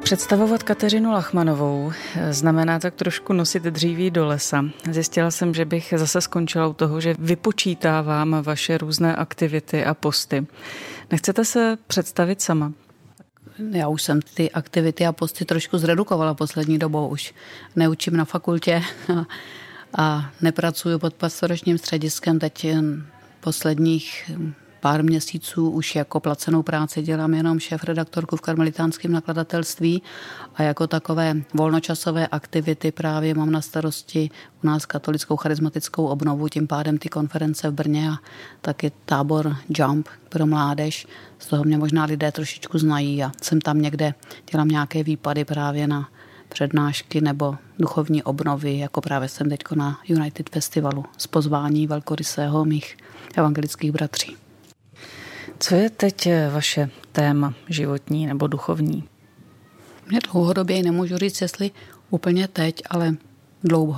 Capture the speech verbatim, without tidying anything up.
Představovat Kateřinu Lachmannovou znamená tak trošku nosit dříví do lesa. Zjistila jsem, že bych zase skončila u toho, že vypočítávám vaše různé aktivity a posty. Nechcete se představit sama? Já už jsem ty aktivity a posty trošku zredukovala poslední dobou. Už neučím na fakultě a, a nepracuju pod pastoračním střediskem. Teď posledních pár měsíců už jako placenou práci dělám jenom šéfredaktorku v karmelitánském nakladatelství a jako takové volnočasové aktivity právě mám na starosti u nás katolickou charismatickou obnovu, tím pádem ty konference v Brně a taky tábor Jump pro mládež. Z toho mě možná lidé trošičku znají a jsem tam někde, dělám nějaké výpady právě na přednášky nebo duchovní obnovy, jako právě jsem teďko na United Festivalu z pozvání velkorysého mých evangelických bratří. Co je teď vaše téma životní nebo duchovní? Mě dlouhodobě nemůžu říct, jestli úplně teď, ale dlouho.